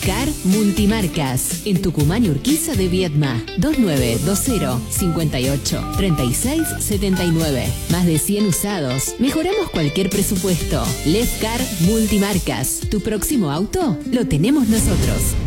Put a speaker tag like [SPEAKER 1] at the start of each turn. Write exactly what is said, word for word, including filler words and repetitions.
[SPEAKER 1] Lefcar Multimarcas, en Tucumán y Urquiza de Viedma. dos nueve dos cero, cinco ocho, tres seis siete nueve. Más de cien usados. Mejoramos cualquier presupuesto. Lefcar Multimarcas. Tu próximo auto lo tenemos nosotros.